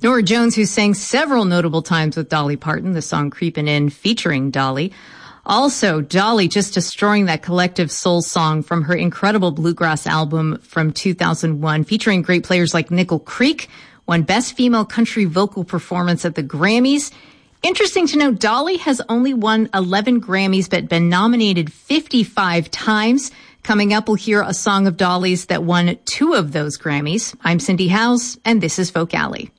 Norah Jones, who sang several notable times with Dolly Parton, the song Creepin' In featuring Dolly. Also, Dolly just destroying that collective soul song from her incredible bluegrass album from 2001, featuring great players like Nickel Creek, won Best Female Country Vocal Performance at the Grammys. Interesting to note, Dolly has only won 11 Grammys, but been nominated 55 times. Coming up, we'll hear a song of Dolly's that won 2 of those Grammys. I'm Cindy Howes, and this is Folk Alley.